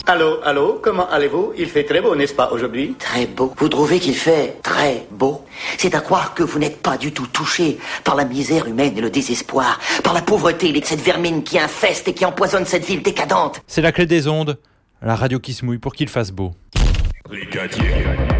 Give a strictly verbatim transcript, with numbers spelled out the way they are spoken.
Allô, allô, comment allez-vous? Il fait très beau, n'est-ce pas, aujourd'hui? Très beau. Vous trouvez qu'il fait très beau? C'est à croire que vous n'êtes pas du tout touché par la misère humaine et le désespoir, par la pauvreté et cette vermine qui infeste et qui empoisonne cette ville décadente. C'est la clé des ondes, la radio qui se mouille pour qu'il fasse beau.